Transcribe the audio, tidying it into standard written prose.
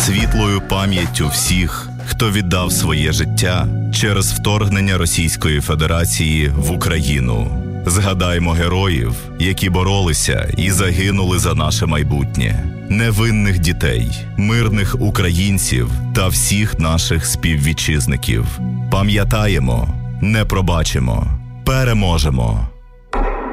світлою пам'яттю всіх, хто віддав своє життя через вторгнення Російської Федерації в Україну. Згадаймо героїв, які боролися і загинули за наше майбутнє. Невинних дітей, мирних українців та всіх наших співвітчизників. Пам'ятаємо, не пробачимо, переможемо!